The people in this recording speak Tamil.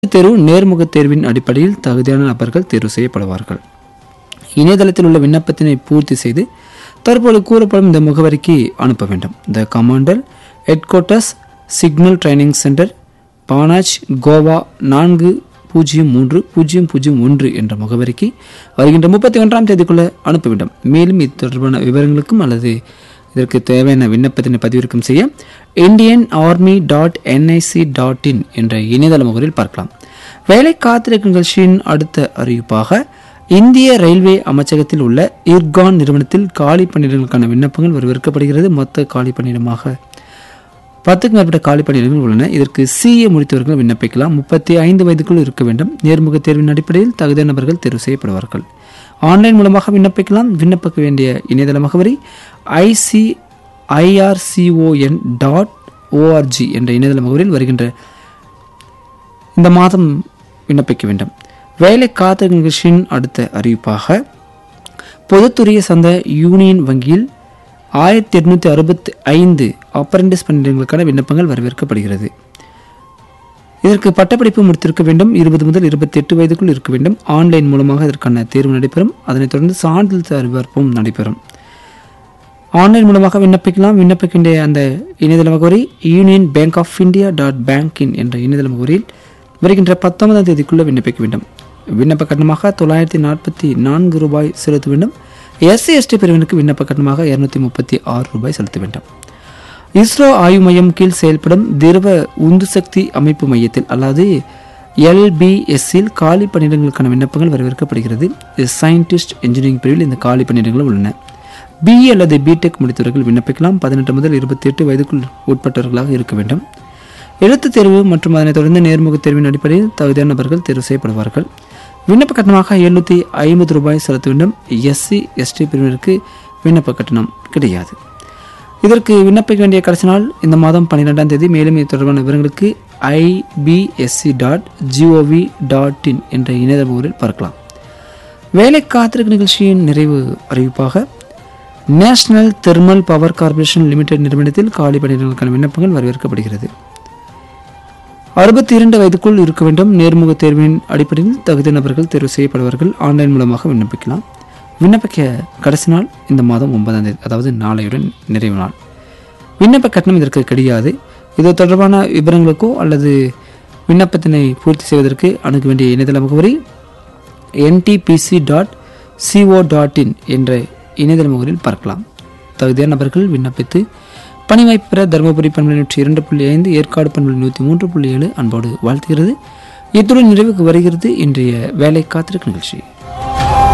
தேர்வு நேர்முக தேர்வின் அடிப்படையில் தகுதியான நபர்கள் தேர்வு செய்யப்படுவார்கள். இணையதளத்தில் உள்ள விண்ணப்பத்தினை பூர்த்தி செய்து தற்போது கூறப்படும் இந்த முகவரிக்கு அனுப்ப வேண்டும். த கமாண்டல் ஹெட்குவார்ட்டர்ஸ் signal training centre, Panaji, Goa 403001 என்ற முகவரிக்கு வருகின்ற 31ஆம் தேதிக்குள்ள அனுப்ப வேண்டும். மேலும் இது தொடர்பான விவரங்களுக்கும் அல்லது இதற்கு தேவையான விண்ணப்பத்தினை பதிவிறக்கம் செய்ய indianarmy.nic.in என்ற இணையதள முகவரியில் பார்க்கலாம். வேலை காத்திருக்கும் நிகழ்ச்சியின் அடுத்த அறிவிப்பாக இந்திய ரயில்வே அமைச்சகத்தில் உள்ள இர்கான் நிறுவனத்தில் காலி பணியிடங்களுக்கான விண்ணப்பங்கள் வரவேற்கப்படுகிறது. மொத்த காலி பணியிடமாக 10க்கும் மேற்பட்ட காலி பணியிடங்கள் உள்ளன. இதற்கு CA முடித்தவர்கள் விண்ணப்பிக்கலாம். 35 வயதுக்குள் இருக்க வேண்டும். நேர்முக தேர்வின் அடிப்படையில் தகுதியான நபர்கள் தேர்வு செய்யப்படுவார்கள். ஆன்லைன் மூலமாக விண்ணப்பிக்கலாம். விண்ணப்பிக்க வேண்டிய இணையதள முகவரி ICIRCON.org என்ற இணையதள முகவரியில் வருகின்ற இந்த மாதம் விண்ணப்பிக்க வேண்டும். வேலை காத்திருக்கும் நிகழ்ச்சியின் அடுத்த அறிவிப்பாக பொதுத்துறையை சார்ந்த யூனியன் வங்கியில் 1865 அப்ரண்டிஸ் பணியிடங்களுக்கான விண்ணப்பங்கள் வரவேற்கப்படுகிறது. இதற்கு பட்டப்படிப்பு முடித்திருக்க வேண்டும். 20 முதல் 28 வயதுக்குள் இருக்க வேண்டும். ஆன்லைன் மூலமாக இதற்கான தேர்வு நடைபெறும். அதனைத் தொடர்ந்து சான்றிதழ் சரிபார்ப்பும் நடைபெறும். ஆன்லைன் மூலமாக விண்ணப்பிக்கலாம். விண்ணப்பிக்க வேண்டிய அந்த இணையதள முகவரி unionbankofindia.bankin என்ற இணையதள முகவரியில் வருகின்ற 19ஆம் தேதிக்குள்ள விண்ணப்பிக்க வேண்டும். விண்ணப்ப கட்டணமாக $944 செலுத்த வேண்டும். SC/ST பிரிவினருக்கு விண்ணப்ப கட்டணமாக $236 செலுத்த வேண்டும். இஸ்ரோ ஆய்வு மையம் கீழ் செயல்படும் திரவ உந்து சக்தி அமைப்பு மையத்தில் அதாவது LBSல் காலி பணியிடங்களுக்கான விண்ணப்பங்கள் வரவேற்கப்படுகிறது. சயின்டிஸ்ட் இன்ஜினியரிங் பிரிவில் இந்த காலி பணியிடங்கள் உள்ளன. BE அல்லது BTech முடித்தவர்கள் விண்ணப்பிக்கலாம். 18 முதல் 28 வயதுக்குள் உட்பட்டவர்களாக இருக்க வேண்டும். எழுத்துத் தேர்வு மற்றும் அதனைத் தொடர்ந்து நேர்முக தேர்வின் அடிப்படையில் தகுதியான நபர்கள் தேர்வு செய்யப்படுவார்கள். விண்ணப்ப கட்டணமாக $750 செலுத்த வேண்டும். SC/ST பிரிவினருக்கு விண்ணப்ப கட்டணம் கிடையாது. இதற்கு விண்ணப்பிக்க வேண்டிய கடைசி நாள் இந்த மாதம் 12ஆம் தேதி. மேலும் இது தொடர்பான விவரங்களுக்கு ibsc.gov.in என்ற இணையதள முகவரியில் பார்க்கலாம். வேலை காத்திருக்கும் நிகழ்ச்சியின் நிறைவு அறிவிப்பாக national thermal power corporation limited நிறுவனத்தில் காலி பணியிடங்களுக்கான விண்ணப்பங்கள் வரவேற்கப்படுகிறது. 62 வயதுக்குள் இருக்க வேண்டும். நேர்முக தேர்வின் அடிப்படையில் தகுதி நபர்கள் தேர்வு செய்யப்படுவார்கள். ஆன்லைன் மூலமாக விண்ணப்பிக்கலாம். விண்ணப்பிக்க கடைசி நாள் இந்த மாதம் 9ஆம் தேதி, அதாவது நாளையுடன் நிறைவு நாள். விண்ணப்ப கட்டணம் இதற்கு கிடையாது. இது தொடர்பான விவரங்களுக்கோ அல்லது விண்ணப்பத்தினை பூர்த்தி செய்வதற்கு அணுக வேண்டிய இணையதள முகவரி ntpc.co.in என்ற இணையதள முகவரியில் பார்க்கலாம். தகுதியான நபர்கள் விண்ணப்பித்து பணி வாய்ப்பு பெற தருமபுரி பண்பலை 102.5, ஏற்காடு பண்பலை 103.7 அன்போடு வாழ்த்துகிறது. இத்துடன் நிறைவுக்கு வருகிறது இன்றைய வேலை காத்திருக்கும் நிகழ்ச்சி.